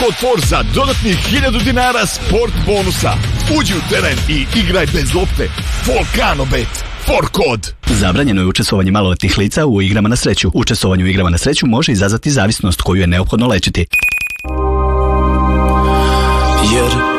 kod For za dodatnih 1000 dinara sport bonusa. Uđi u teren i igraj bez lopte. Volcano Bet. For kod. Zabranjeno je učestvovanje maloletnih lica u igrama na sreću. Učestvovanje u igrama na sreću može izazvati zavisnost koju je neophodno lečiti. Jer